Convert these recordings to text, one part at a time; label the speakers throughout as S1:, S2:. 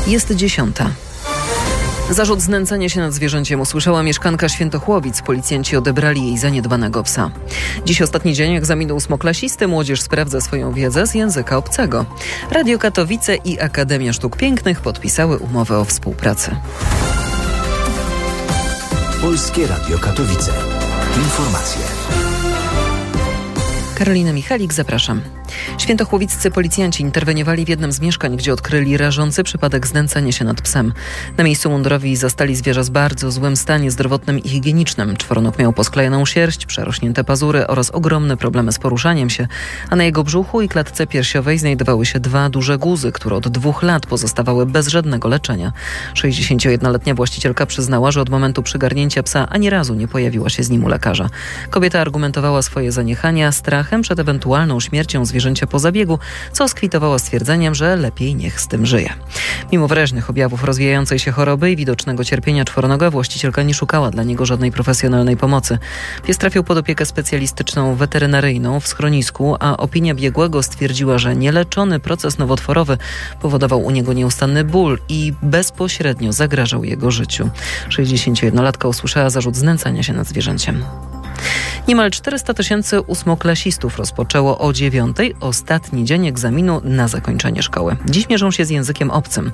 S1: Jest 10. Zarzut znęcania się nad zwierzęciem usłyszała mieszkanka Świętochłowic. Policjanci odebrali jej zaniedbanego psa. Dziś ostatni dzień egzaminu ósmoklasisty. Młodzież sprawdza swoją wiedzę z języka obcego. Radio Katowice i Akademia Sztuk Pięknych podpisały umowę o współpracy.
S2: Polskie Radio Katowice. Informacje.
S1: Karolina Michalik, zapraszam. Świętochłowiccy policjanci interweniowali w jednym z mieszkań, gdzie odkryli rażący przypadek znęcania się nad psem. Na miejscu mundurowi zastali zwierzę w bardzo złym stanie zdrowotnym i higienicznym. Czworonóg miał posklejoną sierść, przerośnięte pazury oraz ogromne problemy z poruszaniem się, a na jego brzuchu i klatce piersiowej znajdowały się 2 duże guzy, które od 2 lat pozostawały bez żadnego leczenia. 61-letnia właścicielka przyznała, że od momentu przygarnięcia psa ani razu nie pojawiła się z nim u lekarza. Kobieta argumentowała swoje zaniechania strachem przed ewentualną śmiercią zwierzęcia po zabiegu, co skwitowała stwierdzeniem, że lepiej niech z tym żyje. Mimo wyraźnych objawów rozwijającej się choroby i widocznego cierpienia czworonoga, właścicielka nie szukała dla niego żadnej profesjonalnej pomocy. Pies trafił pod opiekę specjalistyczną weterynaryjną w schronisku, a opinia biegłego stwierdziła, że nieleczony proces nowotworowy powodował u niego nieustanny ból i bezpośrednio zagrażał jego życiu. 61-latka usłyszała zarzut znęcania się nad zwierzęciem. Niemal 400 000 ósmoklasistów rozpoczęło o 9:00 ostatni dzień egzaminu na zakończenie szkoły. Dziś mierzą się z językiem obcym.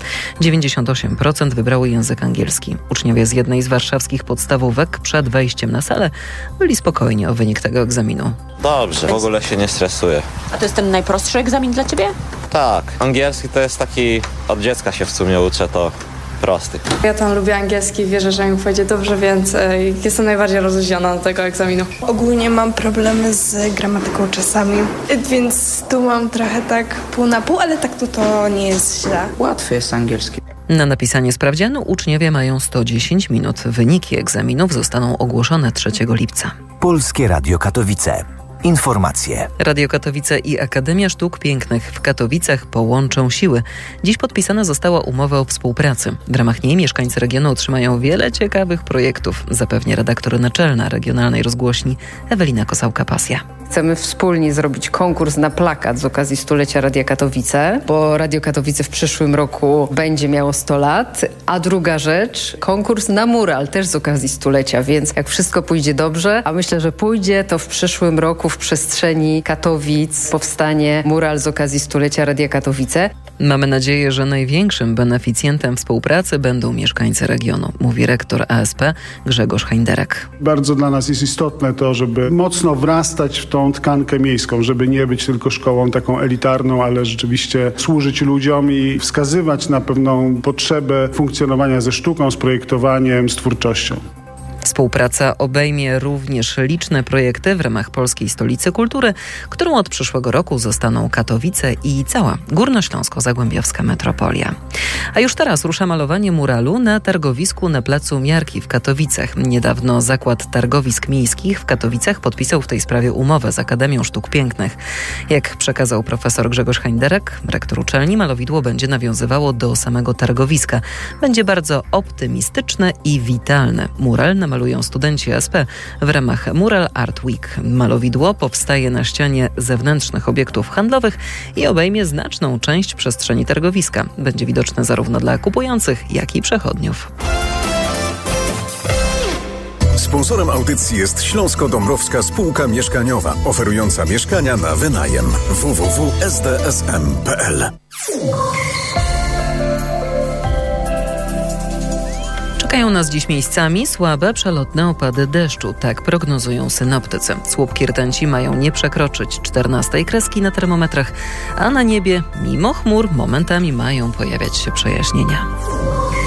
S1: 98% wybrały język angielski. Uczniowie z jednej z warszawskich podstawówek przed wejściem na salę byli spokojni o wynik tego egzaminu.
S3: Dobrze, w ogóle się nie stresuję.
S4: A to jest ten najprostszy egzamin dla ciebie?
S3: Tak, angielski to jest taki, od dziecka się w sumie uczę, to prosty.
S5: Ja tam lubię angielski, wierzę, że mi pójdzie dobrze, więc jestem najbardziej rozluźniona do tego egzaminu.
S6: Ogólnie mam problemy z gramatyką czasami, więc tu mam trochę tak pół na pół, ale tak to nie jest źle.
S7: Łatwy jest angielski.
S1: Na napisanie sprawdzianu uczniowie mają 110 minut. Wyniki egzaminów zostaną ogłoszone 3 lipca.
S2: Polskie Radio Katowice. Informacje.
S1: Radio Katowice i Akademia Sztuk Pięknych w Katowicach połączą siły. Dziś podpisana została umowa o współpracy. W ramach niej mieszkańcy regionu otrzymają wiele ciekawych projektów, zapewnia redaktor naczelna regionalnej rozgłośni Ewelina Kosałka-Pasja.
S8: Chcemy wspólnie zrobić konkurs na plakat z okazji 100-lecia Radia Katowice, bo Radio Katowice w przyszłym roku będzie miało 100 lat, a druga rzecz, konkurs na mural też z okazji 100-lecia, więc jak wszystko pójdzie dobrze, a myślę, że pójdzie, to w przyszłym roku w przestrzeni Katowic powstanie mural z okazji 100-lecia Radia Katowice.
S1: Mamy nadzieję, że największym beneficjentem współpracy będą mieszkańcy regionu, mówi rektor ASP Grzegorz Hajnderek.
S9: Bardzo dla nas jest istotne to, żeby mocno wrastać w tą tkankę miejską, żeby nie być tylko szkołą taką elitarną, ale rzeczywiście służyć ludziom i wskazywać na pewną potrzebę funkcjonowania ze sztuką, z projektowaniem, z twórczością.
S1: Współpraca obejmie również liczne projekty w ramach Polskiej Stolicy Kultury, którą od przyszłego roku zostaną Katowice i cała górnośląsko-zagłębiowska metropolia. A już teraz rusza malowanie muralu na targowisku na Placu Miarki w Katowicach. Niedawno Zakład Targowisk Miejskich w Katowicach podpisał w tej sprawie umowę z Akademią Sztuk Pięknych. Jak przekazał profesor Grzegorz Hajnderek, rektor uczelni, malowidło będzie nawiązywało do samego targowiska. Będzie bardzo optymistyczne i witalne. Mural malują studenci ASP w ramach Mural Art Week. Malowidło powstaje na ścianie zewnętrznych obiektów handlowych i obejmie znaczną część przestrzeni targowiska. Będzie widoczne zarówno dla kupujących, jak i przechodniów.
S10: Sponsorem audycji jest Śląsko-Dąbrowska Spółka Mieszkaniowa, oferująca mieszkania na wynajem. www.sdsm.pl.
S1: Czekają nas dziś miejscami słabe, przelotne opady deszczu. Tak prognozują synoptycy. Słupki rtęci mają nie przekroczyć 14 kreski na termometrach, a na niebie, mimo chmur, momentami mają pojawiać się przejaśnienia.